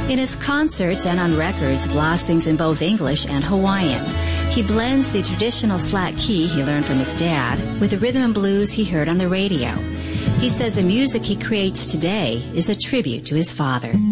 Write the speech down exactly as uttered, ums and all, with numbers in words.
In his concerts and on records, Blas sings in both English and Hawaiian. He blends the traditional slack key he learned from his dad with the rhythm and blues he heard on the radio. He says the music he creates today is a tribute to his father.